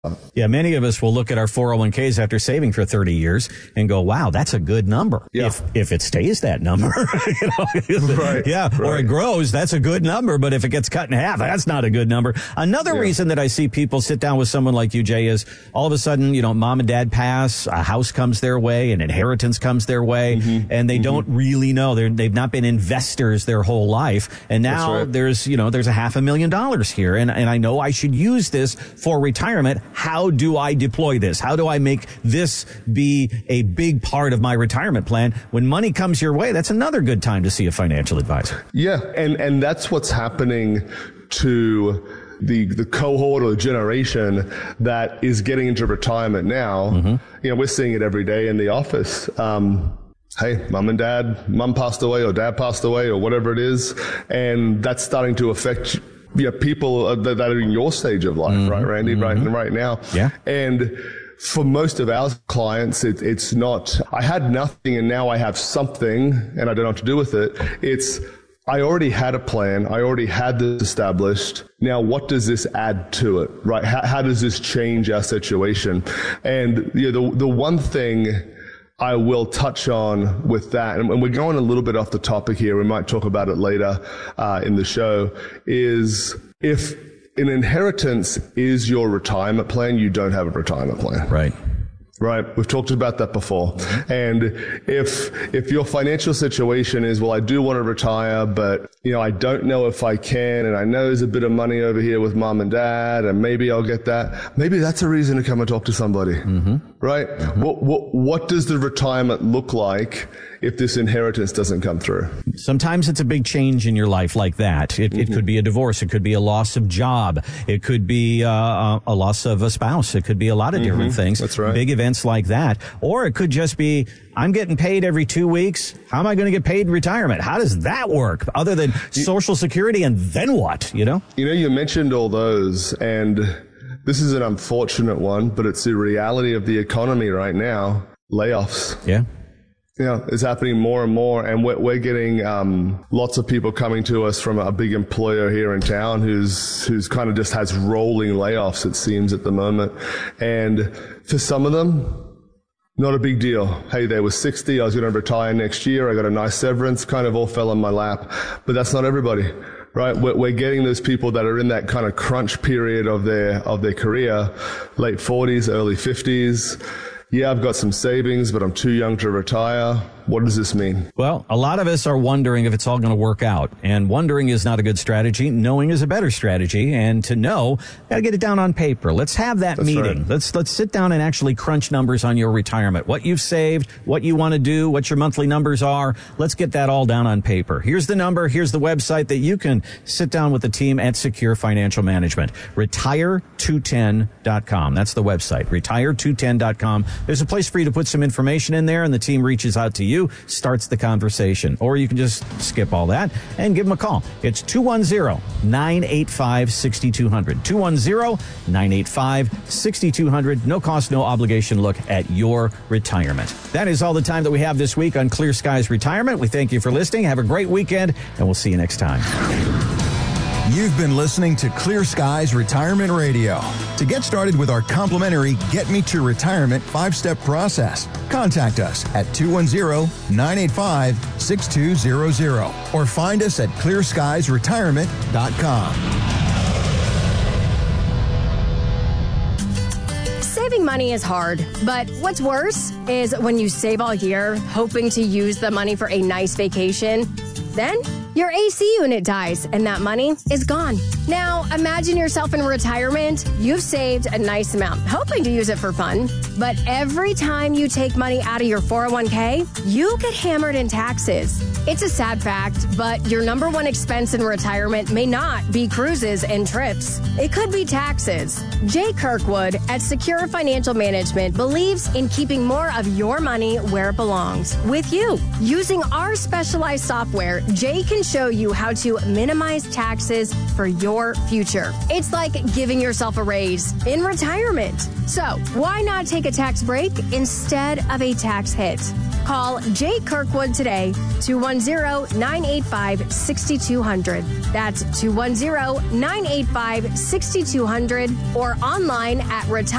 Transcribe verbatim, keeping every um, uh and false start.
Yeah, many of us will look at our four oh one k's after saving for thirty years and go, wow, that's a good number. Yeah. If if it stays that number. you know? Right. Yeah, right. or it grows, that's a good number. But if it gets cut in half, that's not a good number. Another Yeah. reason that I see people sit down with someone like you, Jay, is all of a sudden, you know, mom and dad pass, a house comes their way, an inheritance comes their way, mm-hmm. and they mm-hmm. don't really know. They're, they've not been investors their whole life. And now right. there's, you know, there's a half a million dollars here. And, and I know I should use this for retirement. How do I deploy this? How do I make this be a big part of my retirement plan? When money comes your way, that's another good time to see a financial advisor. Yeah, and, and that's what's happening to the the cohort or generation that is getting into retirement now. Mm-hmm. You know, we're seeing it every day in the office. Um, hey, mom and dad, mom passed away or dad passed away or whatever it is, and that's starting to affect yeah, people that are in your stage of life, mm-hmm. right, Randy, mm-hmm. right, right now. Yeah. And for most of our clients, it, it's not, I had nothing and now I have something and I don't know what to do with it. It's, I already had a plan. I already had this established. Now, what does this add to it, right? How, how does this change our situation? And you know, the, the one thing I will touch on with that, and we're going a little bit off the topic here, we might talk about it later uh, in the show, is if an inheritance is your retirement plan, you don't have a retirement plan. Right. Right. We've talked about that before. And if, if your financial situation is, well, I do want to retire, but, you know, I don't know if I can, and I know there's a bit of money over here with mom and dad, and maybe I'll get that. Maybe that's a reason to come and talk to somebody. Mm-hmm. Right. Mm-hmm. What, what, what does the retirement look like if this inheritance doesn't come through? Sometimes it's a big change in your life like that. It, mm-hmm. it could be a divorce. It could be a loss of job. It could be uh, a loss of a spouse. It could be a lot of mm-hmm. different things. That's right. Big events like that. Or it could just be, I'm getting paid every two weeks. How am I going to get paid in retirement? How does that work other than you, Social Security, and then what, you know? You know, you mentioned all those, and this is an unfortunate one, but it's the reality of the economy right now. Layoffs. Yeah. Yeah, it's happening more and more, and we're, we're getting um, lots of people coming to us from a big employer here in town who's who's kind of just has rolling layoffs, it seems, at the moment. And for some of them, not a big deal. Hey, they were sixty, I was going to retire next year, I got a nice severance, kind of all fell on my lap. But that's not everybody, right? We're, we're getting those people that are in that kind of crunch period of their of their career, late forties, early fifties. Yeah, I've got some savings, but I'm too young to retire. What does this mean? Well, a lot of us are wondering if it's all going to work out. And wondering is not a good strategy. Knowing is a better strategy. And to know, got to get it down on paper. Let's have that That's meeting. Right. Let's let's sit down and actually crunch numbers on your retirement. What you've saved, what you want to do, what your monthly numbers are. Let's get that all down on paper. Here's the number. Here's the website that you can sit down with the team at Secure Financial Management. retire two ten dot com. That's the website. retire two ten dot com. There's a place for you to put some information in there, and the team reaches out to you, starts the conversation. Or you can just skip all that and give them a call. It's two one zero, nine eight five, six two zero zero. two one zero, nine eight five, six two zero zero. No cost, no obligation look at your retirement. That is all the time that we have this week on Clear Skies Retirement. We thank you for listening. Have a great weekend, and we'll see you next time. You've been listening to Clear Skies Retirement Radio. To get started with our complimentary Get Me to Retirement five-step process, contact us at two one zero, nine eight five, six two zero zero or find us at clear skies retirement dot com. Saving money is hard, but what's worse is when you save all year hoping to use the money for a nice vacation. Then your A C unit dies and that money is gone. Now, imagine yourself in retirement. You've saved a nice amount, hoping to use it for fun. But every time you take money out of your four oh one k, you get hammered in taxes. It's a sad fact, but your number one expense in retirement may not be cruises and trips. It could be taxes. Jay Kirkwood at Secure Financial Management believes in keeping more of your money where it belongs, with you. Using our specialized software, Jay can show you how to minimize taxes for your future. It's like giving yourself a raise in retirement. So why not take a tax break instead of a tax hit? Call Jay Kirkwood today, two one zero, nine eight five, six two zero zero. That's two one zero, nine eight five, six two zero zero or online at retire